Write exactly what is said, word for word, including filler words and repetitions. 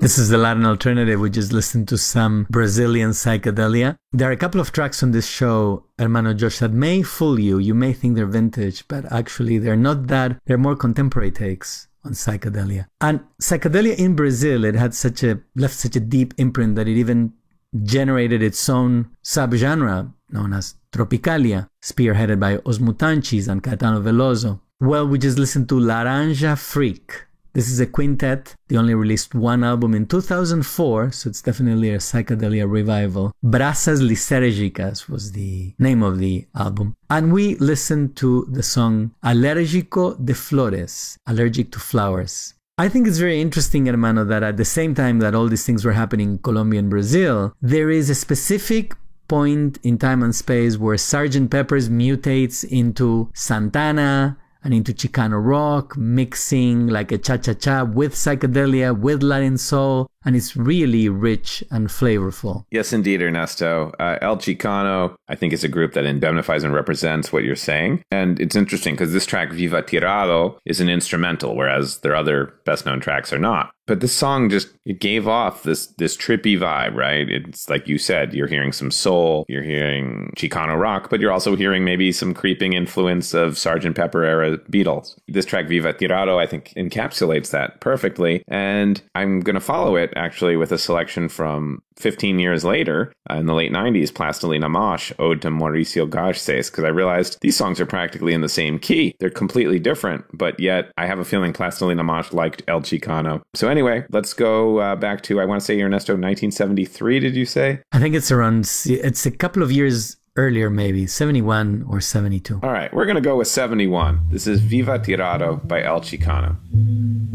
This is the Latin alternative. We just listened to some Brazilian psychedelia. There are a couple of tracks on this show, Hermano Josh, that may fool you. You may think they're vintage, but actually they're not that. They're more contemporary takes on psychedelia. And psychedelia in Brazil, it had such a, left such a deep imprint that it even generated its own subgenre known as Tropicalia, spearheaded by Os Mutantes and Caetano Veloso. Well, we just listened to Laranja Freak. This is a quintet. They only released one album in two thousand four, so it's definitely a psychedelia revival. Brasas Lisérgicas was the name of the album. And we listened to the song Alérgico de Flores, Allergic to Flowers. I think it's very interesting, hermano, that at the same time that all these things were happening in Colombia and Brazil, there is a specific point in time and space where Sergeant Pepper's mutates into Santana and into Chicano rock, mixing like a cha-cha-cha with psychedelia, with Latin soul, and it's really rich and flavorful. Yes, indeed, Ernesto. Uh, El Chicano, I think, is a group that indemnifies and represents what you're saying. And it's interesting because this track, Viva Tirado, is an instrumental, whereas their other best-known tracks are not. But this song just, it gave off this this trippy vibe, right? It's like you said, you're hearing some soul, you're hearing Chicano rock, but you're also hearing maybe some creeping influence of Sergeant Pepper era Beatles. This track, Viva Tirado, I think encapsulates that perfectly. And I'm going to follow it actually with a selection from fifteen years later, uh, in the late nineties, Plastilina Mosh, Ode to Mauricio Garcés, because I realized these songs are practically in the same key. They're completely different, but yet I have a feeling Plastilina Mosh liked El Chicano. So anyway, let's go uh, back to, I want to say, Ernesto, nineteen seventy-three, did you say? I think it's around, it's a couple of years earlier, maybe, seventy-one or seventy-two. All right, we're going to go with seventy-one. This is Viva Tirado by El Chicano.